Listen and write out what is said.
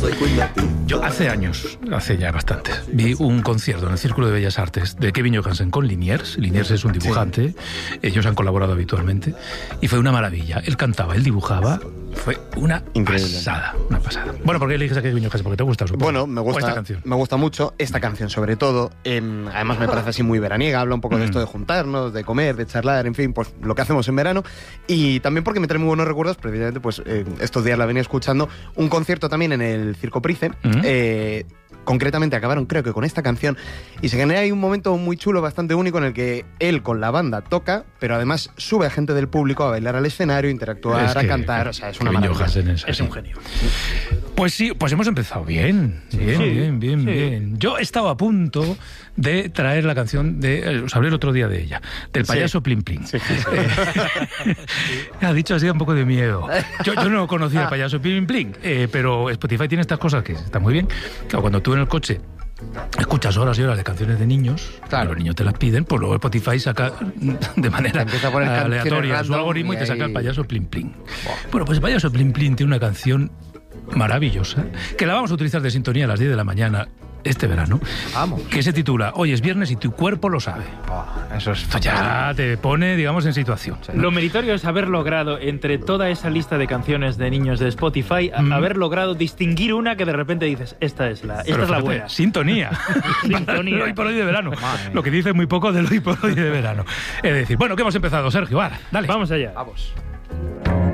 Yo hace ya bastantes, vi un concierto en el Círculo de Bellas Artes de Kevin Johansen con Liniers. Liniers es un dibujante, ellos han colaborado habitualmente, y fue una maravilla. Él cantaba, él dibujaba, fue una pasada. Bueno, ¿por qué eliges a Kevin Johansen? Porque te gusta, supongo. Bueno, me gusta mucho esta canción, sobre todo. Además me parece así muy veraniega, habla un poco de esto de juntarnos, de comer, de charlar, en fin, pues lo que hacemos en verano. Y también porque me trae muy buenos recuerdos, precisamente, pues estos días la venía escuchando, un concierto también en el Circo Price. Concretamente acabaron creo que con esta canción y se genera ahí un momento muy chulo, bastante único, en el que él con la banda toca, pero además sube a gente del público a bailar al escenario, interactuar, a cantar. O sea, es una maravilla. Es un genio. Pues sí, pues hemos empezado bien. Bien. Yo estaba a punto de traer la canción os hablé el otro día de ella, del payaso Plin Plin. Ha dicho así un poco de miedo. Yo no conocía al payaso Plin Plin, pero Spotify tiene estas cosas que están muy bien. Claro, cuando tú en el coche escuchas horas y horas de canciones de niños, claro, los niños te las piden, pues luego Spotify saca de manera aleatoria su algoritmo y te saca el payaso Plin Plin. Bueno, pues el payaso Plin Plin tiene una canción maravillosa que la vamos a utilizar de sintonía a las 10 de la mañana este verano. Vamos. Que se titula Hoy es viernes y tu cuerpo lo sabe. Eso es ya te pone, digamos, en situación. ¿No? Lo meritorio es haber logrado, entre toda esa lista de canciones de niños de Spotify, haber logrado distinguir una que de repente dices, esta es la buena. Sintonía. Sintonía. El hoy por hoy de verano. Lo que dice muy poco del hoy por hoy de verano. Es decir, bueno, que hemos empezado, Sergio. Dale. Vamos allá. Vamos.